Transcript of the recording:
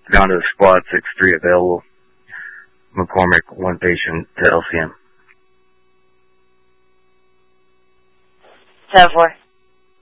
down to squad 6-3 available. McCormick, 1 patient to LCM. 7-4.